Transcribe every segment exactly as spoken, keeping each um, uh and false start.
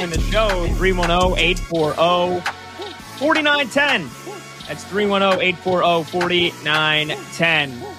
In the show, three one zero, eight four zero, four nine one zero. That's three one zero, eight four zero, four nine one zero.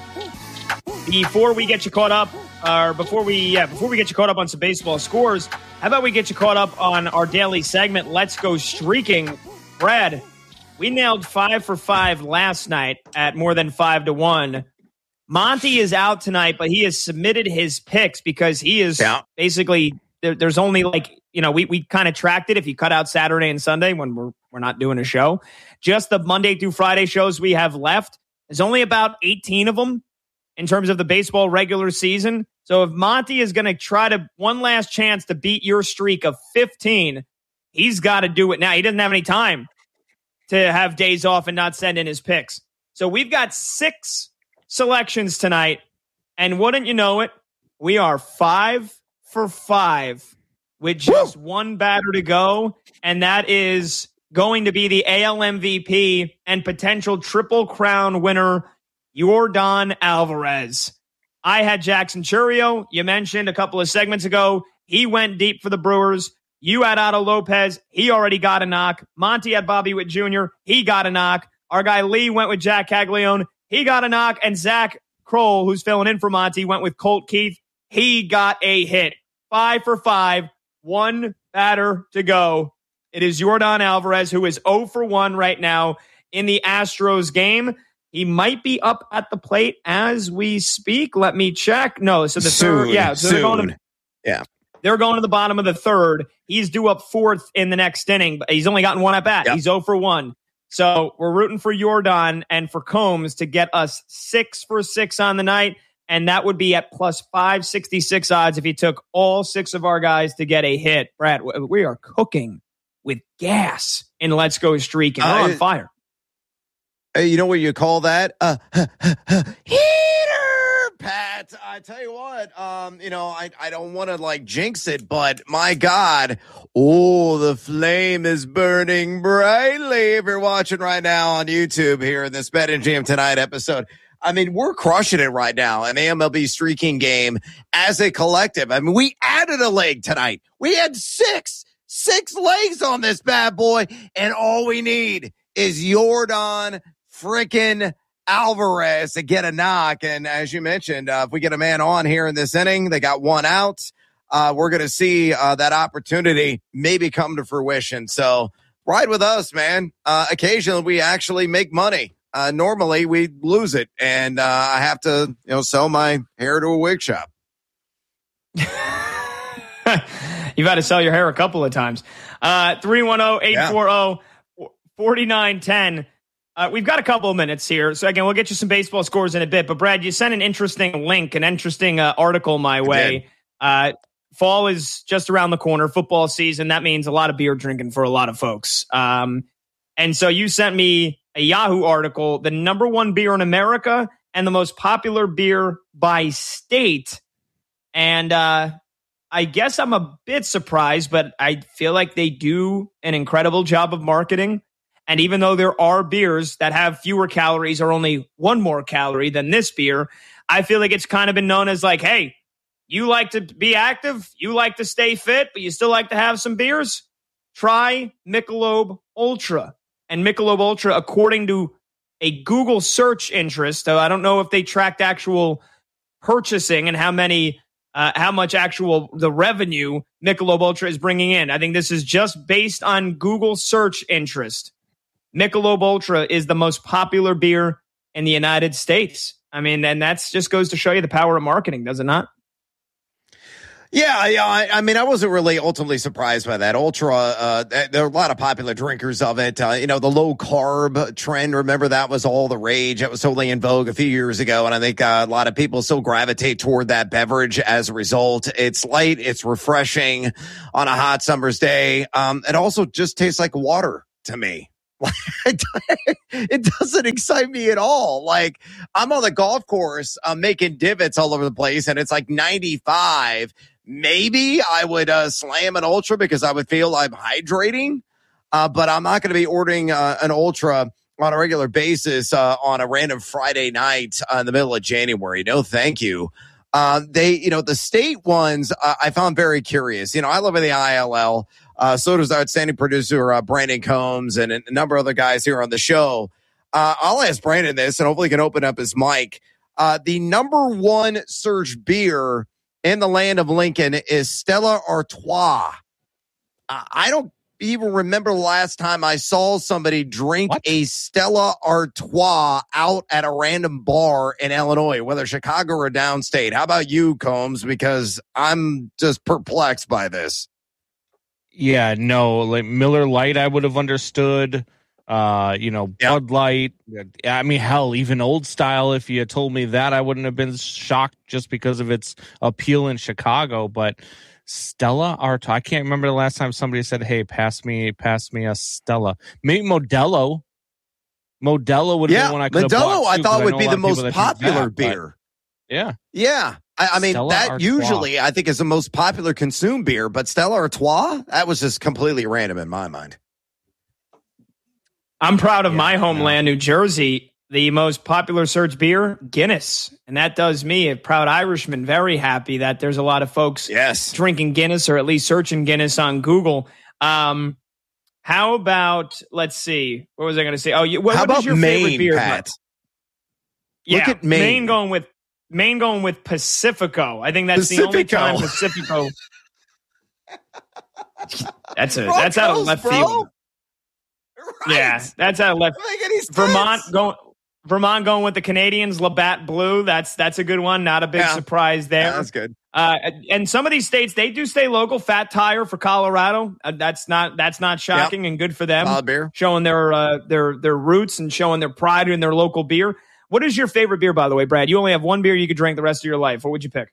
Before we get you caught up, or before we, yeah, before we get you caught up on some baseball scores, how about we get you caught up on our daily segment, Let's Go Streaking. Brad, we nailed five for five last night at more than five to one. Monty is out tonight, but he has submitted his picks because he is yeah. basically there, there's only like, you know, we, we kind of tracked it if you cut out Saturday and Sunday when we're we're not doing a show. Just the Monday through Friday shows we have left. There's only about eighteen of them in terms of the baseball regular season. So if Monty is going to try to one last chance to beat your streak of fifteen, he's got to do it now. He doesn't have any time to have days off and not send in his picks. So we've got six selections tonight, and wouldn't you know it, we are five for five with just Woo! one batter to go, and that is going to be the A L M V P and potential Triple Crown winner, Yordan Alvarez. I had Jackson Chourio. You mentioned a couple of segments ago, he went deep for the Brewers. You had Otto Lopez. He already got a knock. Monty had Bobby Witt Junior He got a knock. Our guy Lee went with Jack Caglione. He got a knock. And Zach Kroll, who's filling in for Monty, went with Colt Keith. He got a hit. Five for five. One batter to go. It is Yordan Alvarez, who is zero for one right now in the Astros game. He might be up at the plate as we speak. Let me check. No, so the soon, third, yeah, so soon. they're going to, yeah, they're going to the bottom of the third. He's due up fourth in the next inning, but he's only gotten one at bat. Yep. He's zero for one. So we're rooting for Yordan and for Combs to get us six for six on the night. And that would be at plus five sixty-six odds if he took all six of our guys to get a hit. Brad, we are cooking with gas in Let's Go Streaking. We're uh, on fire. Hey, you know what you call that? Uh, heater, Pat. I tell you what, um, you know, I, I don't want to like jinx it, but my God, oh, the flame is burning brightly. If you're watching right now on YouTube here in this BetMGM Tonight episode, I mean, we're crushing it right now, an A M L B streaking game as a collective. I mean, we added a leg tonight. We had six, six legs on this bad boy, and all we need is Yordan freaking Alvarez to get a knock. And as you mentioned, uh, if we get a man on here in this inning, they got one out. Uh, we're going to see uh, that opportunity maybe come to fruition. So ride with us, man. Uh, occasionally we actually make money. Uh, normally we lose it, and uh, I have to, you know, sell my hair to a wig shop. You've had to sell your hair a couple of times. Uh, three one zero, eight four zero, four nine one zero. Uh, we've got a couple of minutes here. So, again, we'll get you some baseball scores in a bit. But, Brad, you sent an interesting link, an interesting uh, article my way. Uh, fall is just around the corner, football season. That means a lot of beer drinking for a lot of folks. Um, and so you sent me a Yahoo article, the number one beer in America and the most popular beer by state. And uh, I guess I'm a bit surprised, but I feel like they do an incredible job of marketing. And even though there are beers that have fewer calories or only one more calorie than this beer, I feel like it's kind of been known as like, hey, you like to be active, you like to stay fit, but you still like to have some beers? Try Michelob Ultra. And Michelob Ultra, according to a Google search interest, so I don't know if they tracked actual purchasing and how many, uh, how much actual the revenue Michelob Ultra is bringing in. I think this is just based on Google search interest. Michelob Ultra is the most popular beer in the United States. I mean, and that's just goes to show you the power of marketing, does it not? Yeah, yeah. I, I mean, I wasn't really ultimately surprised by that. Ultra, uh, there are a lot of popular drinkers of it. Uh, you know, the low carb trend, remember that was all the rage. That was totally in vogue a few years ago. And I think uh, a lot of people still gravitate toward that beverage as a result. It's light. It's refreshing on a hot summer's day. Um, it also just tastes like water to me. It doesn't excite me at all. Like, I'm on the golf course, I'm making divots all over the place, and it's like ninety-five. Maybe I would uh, slam an Ultra because I would feel I'm hydrating, uh, but I'm not going to be ordering uh, an Ultra on a regular basis uh, on a random Friday night uh, in the middle of January. No, thank you. Uh, they, you know, the state ones uh, I found very curious. You know, I live in the I L L. Uh, so does our outstanding producer, uh, Brandon Combs, and a number of other guys here on the show. Uh, I'll ask Brandon this, and hopefully he can open up his mic. Uh, the number one searched beer in the land of Lincoln is Stella Artois. Uh, I don't even remember the last time I saw somebody drink what? a Stella Artois out at a random bar in Illinois, whether Chicago or downstate. How about you, Combs? Because I'm just perplexed by this. Yeah, no, like Miller Lite, I would have understood. Uh, you know, yep. Bud Light. I mean, hell, even Old Style. If you had told me that, I wouldn't have been shocked just because of its appeal in Chicago. But Stella Artois, I can't remember the last time somebody said, "Hey, pass me, pass me a Stella." Maybe Modelo. Modelo would have yeah, been one I could have Modelo. bought I too, thought I would be the most popular that, beer. Yeah, yeah. I, I mean, Stella that Artois. usually I think is the most popular consumed beer, but Stella Artois, that was just completely random in my mind. I'm proud of yeah, my homeland, New Jersey. The most popular search beer, Guinness. And that does me, a proud Irishman, very happy that there's a lot of folks yes. drinking Guinness or at least searching Guinness on Google. Um, how about, let's see, what was I going to say? Oh, you, what, how what about is your Maine, favorite beer? Pat? Yeah, Look at Maine. Maine going with Maine going with Pacifico. I think that's Pacifico. the only time Pacifico. that's a Broncos, that's out of left bro. field. Right. Yeah, that's out of left. Vermont going Vermont going with the Canadians, Labatt Blue. That's that's a good one. Not a big yeah. surprise there. Yeah, that's good. Uh, and some of these states, they do stay local. Fat Tire for Colorado. Uh, that's not that's not shocking yep. and good for them. Solid beer. Showing their uh, their their roots and showing their pride in their local beer. What is your favorite beer, by the way, Brad? You only have one beer you could drink the rest of your life. What would you pick?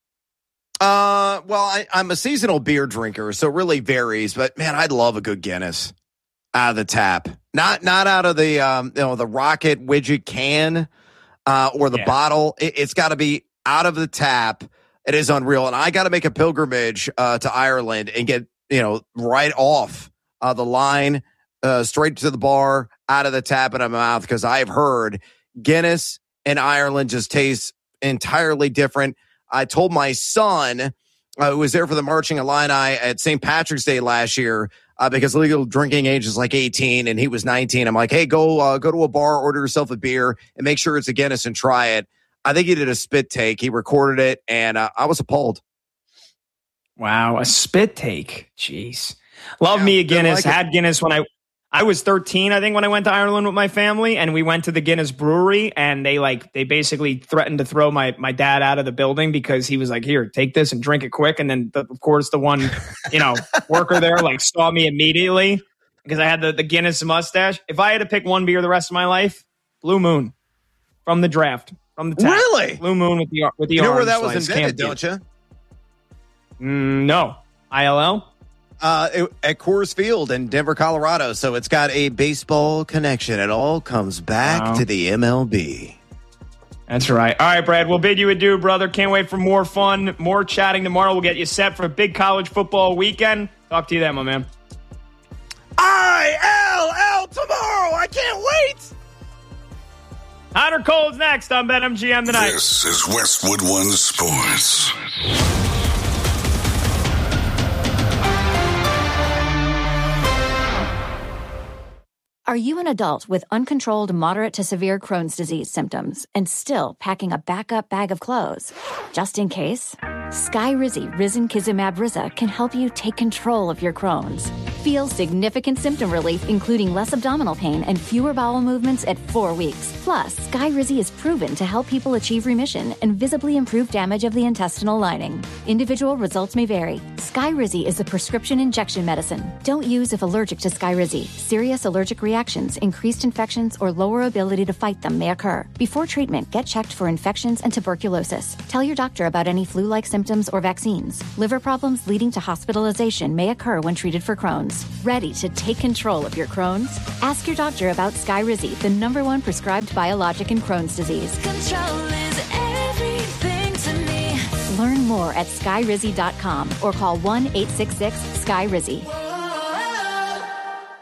Uh, well, I, I'm a seasonal beer drinker, so it really varies. But man, I'd love a good Guinness out of the tap, not not out of the um, you know, the rocket widget can uh, or the yeah. bottle. It, it's got to be out of the tap. It is unreal, and I got to make a pilgrimage uh, to Ireland and get you know right off uh, the line, uh, straight to the bar, out of the tap in my mouth, because I've heard Guinness in Ireland just tastes entirely different. I told my son, uh, who was there for the Marching Illini at Saint Patrick's Day last year, uh, because legal drinking age is like eighteen and he was nineteen. I'm like, hey, go uh, go to a bar, order yourself a beer, and make sure it's a Guinness and try it. I think he did a spit take. He recorded it, and uh, I was appalled. Wow, a spit take. Jeez. Love yeah, me a Guinness. like Had it. Guinness when I I was thirteen, I think, when I went to Ireland with my family, and we went to the Guinness brewery, and they like they basically threatened to throw my my dad out of the building because he was like, "Here, take this and drink it quick." And then, the, of course, the one you know worker there like saw me immediately because I had the, the Guinness mustache. If I had to pick one beer the rest of my life, Blue Moon from the draft, from the tap. Really, Blue Moon with the with the you know where orange that was slice. invented, Can't don't you? Mm, no, I L L. Uh, it, at Coors Field in Denver, Colorado. So it's got a baseball connection. It all comes back wow. to the M L B. That's right. All right, Brad, we'll bid you adieu, brother. Can't wait for more fun, more chatting tomorrow. We'll get you set for a big college football weekend. Talk to you then, my man. I L L tomorrow. I can't wait. Hot or cold's next on BetMGM tonight. This is Westwood One Sports. Are you an adult with uncontrolled moderate to severe Crohn's disease symptoms and still packing a backup bag of clothes? Just in case, Skyrizi Risankizumab Riza can help you take control of your Crohn's. Feel significant symptom relief, including less abdominal pain and fewer bowel movements at four weeks. Plus, Skyrizi is proven to help people achieve remission and visibly improve damage of the intestinal lining. Individual results may vary. Skyrizi is a prescription injection medicine. Don't use if allergic to Skyrizi. Serious allergic reactions, increased infections, or lower ability to fight them may occur. Before treatment, get checked for infections and tuberculosis. Tell your doctor about any flu-like symptoms or vaccines. Liver problems leading to hospitalization may occur when treated for Crohn's. Ready to take control of your Crohn's? Ask your doctor about Skyrizi, the number one prescribed biologic in Crohn's disease. Control is everything to me. Learn more at skyrizi dot com or call one eight six six Sky Rizzi.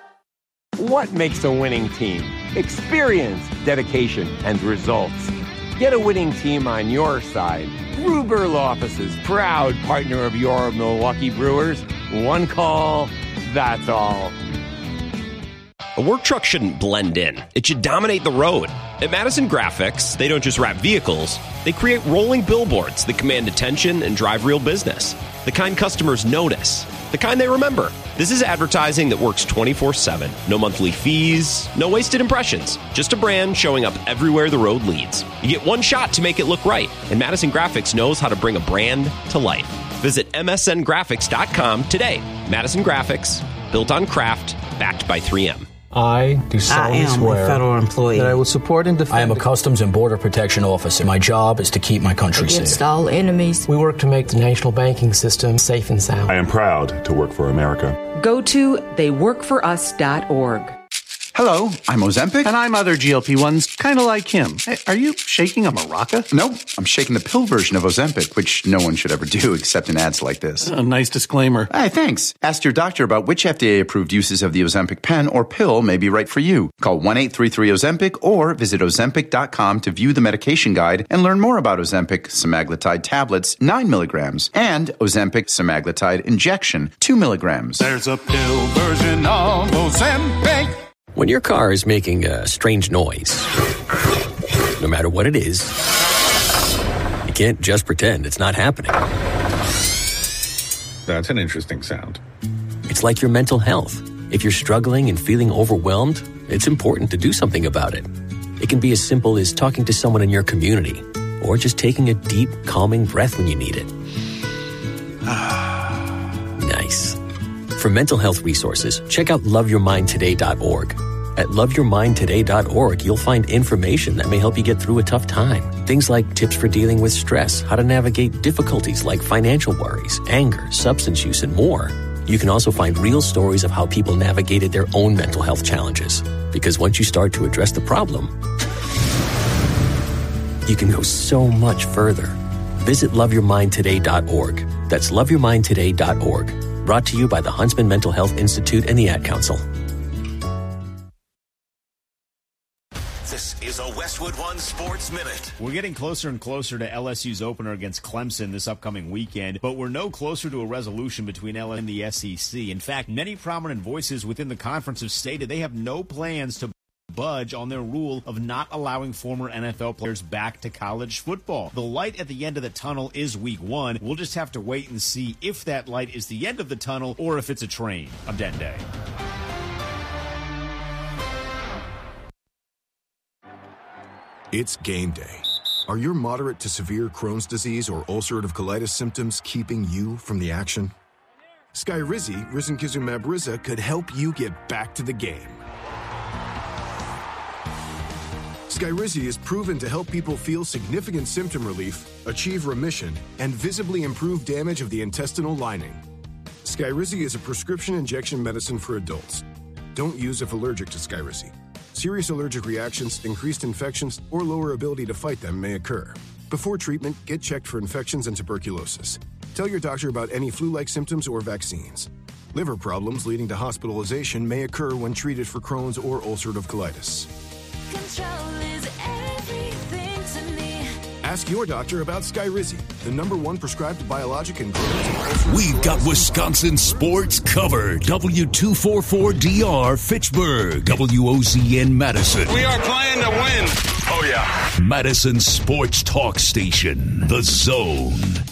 What makes a winning team? Experience, dedication, and results. Get a winning team on your side. Gruber Law Offices, proud partner of your Milwaukee Brewers. One call, that's all. A work truck shouldn't blend in. It should dominate the road. At Madison Graphics, they don't just wrap vehicles, they create rolling billboards that command attention and drive real business. The kind customers notice. The kind they remember. This is advertising that works twenty-four seven. No monthly fees, no wasted impressions. Just a brand showing up everywhere the road leads. You get one shot to make it look right, and Madison Graphics knows how to bring a brand to life. Visit M S N graphics dot com today. Madison Graphics, built on craft, backed by three M. I do solemnly I am swear a federal employee that I will support and defend. I am a Customs and Border Protection officer. My job is to keep my country against safe. all enemies. We work to make the national banking system safe and sound. I am proud to work for America. Go to they work for us dot org. Hello, I'm Ozempic. And I'm other G L P ones, kind of like him. Hey, are you shaking a maraca? No, I'm shaking the pill version of Ozempic, which no one should ever do except in ads like this. A nice disclaimer. Hey, thanks. Ask your doctor about which F D A-approved uses of the Ozempic pen or pill may be right for you. Call one eight three three Ozempic or visit Ozempic dot com to view the medication guide and learn more about Ozempic semaglutide tablets, nine milligrams, and Ozempic semaglutide injection, two milligrams. There's a pill version of Ozempic. When your car is making a strange noise, no matter what it is, you can't just pretend it's not happening. That's an interesting sound. It's like your mental health. If you're struggling and feeling overwhelmed, it's important to do something about it. It can be as simple as talking to someone in your community, or just taking a deep, calming breath when you need it. Nice. For mental health resources, check out love your mind today dot org. At love your mind today dot org, you'll find information that may help you get through a tough time. Things like tips for dealing with stress, how to navigate difficulties like financial worries, anger, substance use, and more. You can also find real stories of how people navigated their own mental health challenges. Because once you start to address the problem, you can go so much further. Visit love your mind today dot org. That's love your mind today dot org. Brought to you by the Huntsman Mental Health Institute and the Ad Council. This is a Westwood One Sports Minute. We're getting closer and closer to L S U's opener against Clemson this upcoming weekend, but we're no closer to a resolution between L S U and the S E C. In fact, many prominent voices within the conference have stated they have no plans to budge on their rule of not allowing former N F L players back to college football. The light at the end of the tunnel is week one. We'll just have to wait and see if that light is the end of the tunnel or if it's a train. I'm Dende. It's game day. Are your moderate to severe Crohn's disease or ulcerative colitis symptoms keeping you from the action? Skyrizi, risankizumab Riza, could help you get back to the game. Skyrizi is proven to help people feel significant symptom relief, achieve remission, and visibly improve damage of the intestinal lining. Skyrizi is a prescription injection medicine for adults. Don't use if allergic to Skyrizi. Serious allergic reactions, increased infections, or lower ability to fight them may occur. Before treatment, get checked for infections and tuberculosis. Tell your doctor about any flu-like symptoms or vaccines. Liver problems leading to hospitalization may occur when treated for Crohn's or ulcerative colitis. Control is everything to me. Ask your doctor about Skyrizi, the number one prescribed biologic in We've got Wisconsin sports covered. W two forty-four D R Fitchburg, W O Z N Madison. We are playing to win. Oh, yeah. Madison Sports Talk Station, The Zone.